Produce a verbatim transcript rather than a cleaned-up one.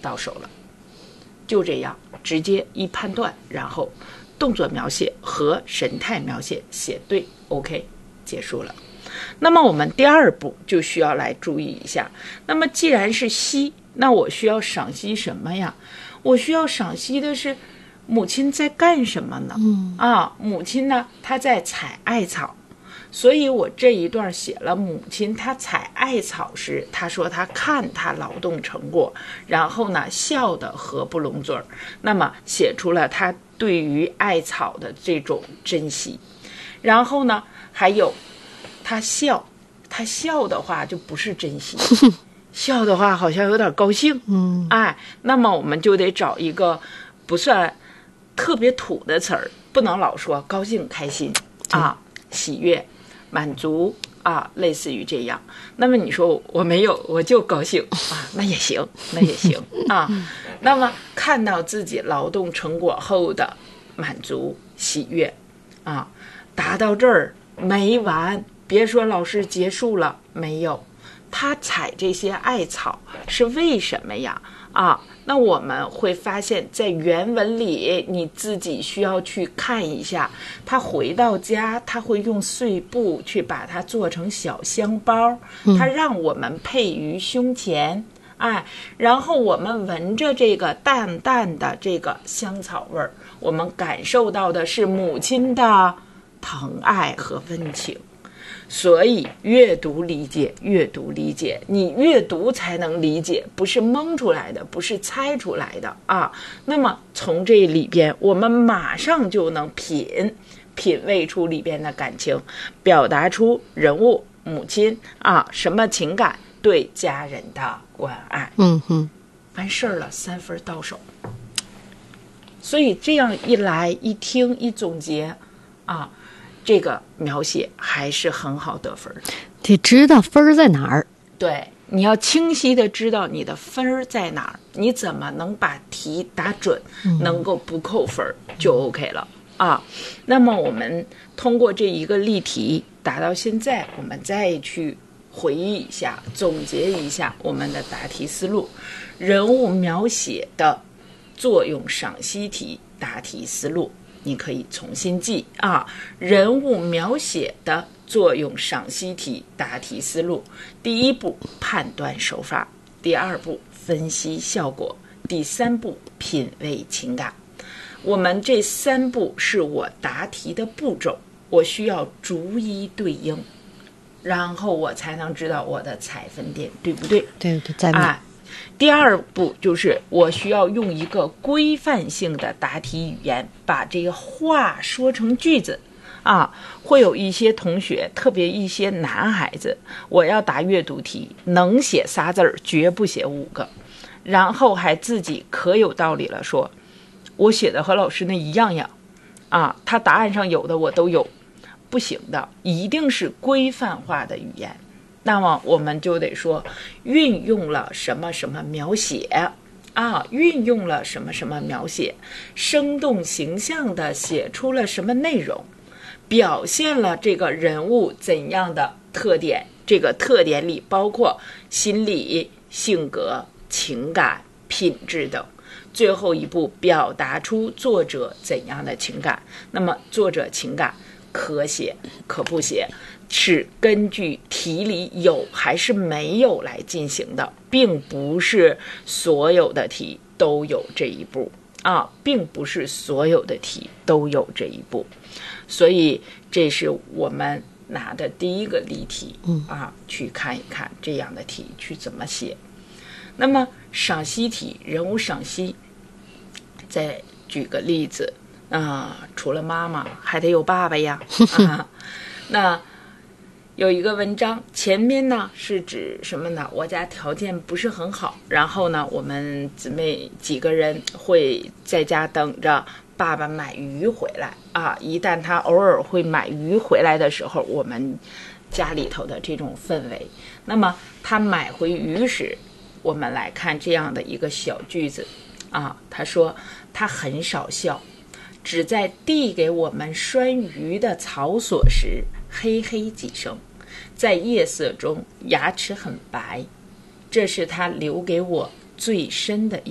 到手了。就这样直接一判断，然后动作描写和神态描写写对 OK 结束了。那么我们第二步就需要来注意一下，那么既然是析，那我需要赏析什么呀？我需要赏析的是母亲在干什么呢？嗯啊，母亲呢她在采艾草，所以我这一段写了母亲她采艾草时，她说她看她劳动成果，然后呢笑得合不拢嘴儿，那么写出了她对于艾草的这种珍惜。然后呢还有她笑，她笑的话就不是珍惜笑的话好像有点高兴，嗯，哎，那么我们就得找一个不算特别土的词儿，不能老说高兴开心啊，喜悦满足啊，类似于这样。那么你说我没有，我就高兴啊，那也行，那也行啊。那么看到自己劳动成果后的满足喜悦啊，达到这儿没完，别说老师结束了，没有。他采这些艾草是为什么呀？啊，那我们会发现在原文里你自己需要去看一下，他回到家他会用碎布去把它做成小香包，他让我们配于胸前，哎，然后我们闻着这个淡淡的这个香草味儿，我们感受到的是母亲的疼爱和温情。所以阅读理解，阅读理解，你阅读才能理解，不是蒙出来的，不是猜出来的啊。那么从这里边我们马上就能品品味出里边的感情，表达出人物母亲啊什么情感，对家人的关爱。 嗯哼， 完事儿了，三分到手。所以这样一来一听一总结啊，这个描写还是很好得分， 得知道分儿在哪儿。 对，你要清晰的知道你的分儿在哪儿，你怎么能把题答准，嗯、能够不扣分就 OK 了啊。那么我们通过这一个例题答到现在，我们再去回忆一下，总结一下我们的答题思路，人物描写的作用赏析题答题思路。你可以重新记啊，人物描写的作用赏析题答题思路：第一步判断手法，第二步分析效果，第三步品味情感。我们这三步是我答题的步骤，我需要逐一对应，然后我才能知道我的采分点对不对？ 对对，在啊。第二步就是我需要用一个规范性的答题语言，把这个话说成句子啊。会有一些同学，特别一些男孩子，我要答阅读题，能写仨字儿，绝不写五个，然后还自己可有道理了，说我写的和老师那一样样啊，他答案上有的我都有，不行的，一定是规范化的语言。那么我们就得说运用了什么什么描写啊，运用了什么什么描写，生动形象的写出了什么内容，表现了这个人物怎样的特点，这个特点里包括心理、性格、情感、品质等。最后一步表达出作者怎样的情感，那么作者情感可写可不写，是根据题里有还是没有来进行的，并不是所有的题都有这一步啊，并不是所有的题都有这一步。所以这是我们拿的第一个例题啊，去看一看这样的题去怎么写。那么赏析题，人物赏析，再举个例子啊，除了妈妈还得有爸爸呀啊。那有一个文章，前面呢是指什么呢？我家条件不是很好，然后呢我们姊妹几个人会在家等着爸爸买鱼回来啊。一旦他偶尔会买鱼回来的时候，我们家里头的这种氛围。那么他买回鱼时，我们来看这样的一个小句子啊，他说他很少笑，只在递给我们拴鱼的草索时嘿嘿几声，在夜色中牙齿很白，这是他留给我最深的